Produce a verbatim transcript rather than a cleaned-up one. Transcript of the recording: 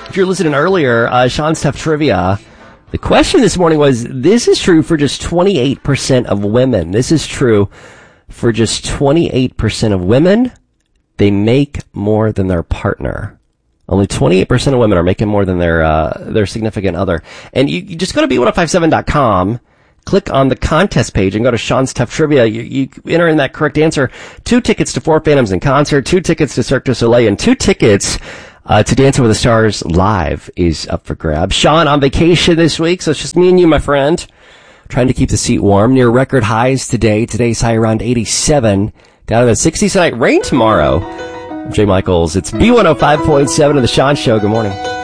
If you're listening earlier, uh, Sean's Tough Trivia, the question this morning was, this is true for just twenty-eight percent of women. This is true for just twenty-eight percent of women. They make more than their partner. Only twenty-eight percent of women are making more than their uh, their significant other. And you, you just go to B one oh five seven dot com, click on the contest page, and go to Sean's Tough Trivia. You, you enter in that correct answer. Two tickets to Four Phantoms in concert, two tickets to Cirque du Soleil, and two tickets uh, to Dancing with the Stars live is up for grabs. Sean on vacation this week, so it's just me and you, my friend, trying to keep the seat warm. Near record highs today. Today's high around eighty-seven. Down in the sixties tonight. Rain tomorrow. I'm Jay Michaels. It's B one oh five point seven of the Sean Show. Good morning.